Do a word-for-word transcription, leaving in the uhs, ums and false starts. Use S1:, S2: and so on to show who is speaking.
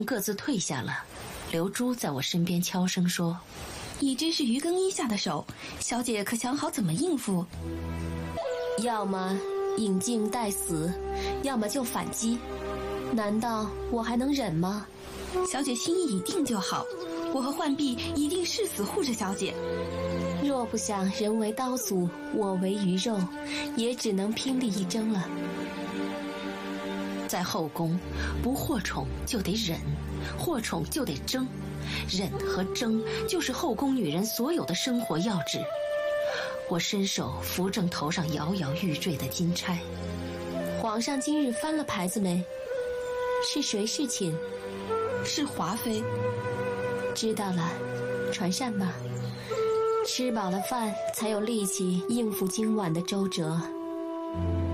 S1: 各自退下了。刘珠在我身边悄声说：“
S2: 已知是于更衣下的手，小姐可想好怎么应付？
S1: 要么引颈待死，要么就反击。难道我还能忍吗？
S2: 小姐心意已定就好，我和浣碧一定誓死护着小姐。
S1: 若不想人为刀俎，我为鱼肉，也只能拼力一争了。在后宫，不获宠就得忍，获宠就得争，忍和争就是后宫女人所有的生活要旨。我伸手扶正头上摇摇欲坠的金钗。皇上今日翻了牌子没？是谁侍寝？
S2: 是华妃。
S1: 知道了，传膳吧。吃饱了饭，才有力气应付今晚的周折。